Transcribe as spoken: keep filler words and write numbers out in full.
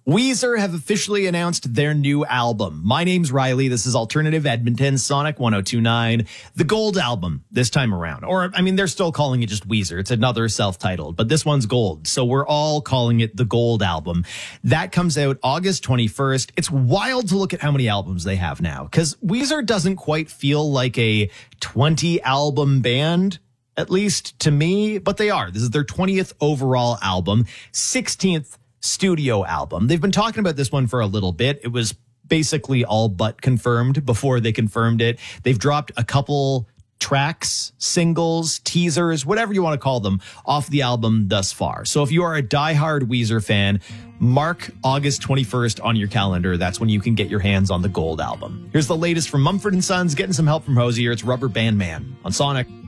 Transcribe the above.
Weezer have officially announced their new album. My name's Riley. This is Alternative Edmonton, Sonic one oh two point nine. The Gold album this time around. Or, I mean, they're still calling it just Weezer. It's another self-titled, but this one's Gold. So we're all calling it the Gold album. That comes out August twenty-first. It's wild to look at how many albums they have now, because Weezer doesn't quite feel like a twenty album band, at least to me, but they are. This is their twentieth overall album, sixteenth studio album. They've been talking about this one for a little bit. It was basically all but confirmed before they confirmed it. They've dropped a couple tracks, singles, teasers, whatever you want to call them, off the album thus far. So if you are a diehard Weezer fan, mark August twenty-first on your calendar. That's when you can get your hands on the Gold album. Here's the latest from Mumford and Sons, getting some help from Hosier. It's Rubber Band Man on Sonic.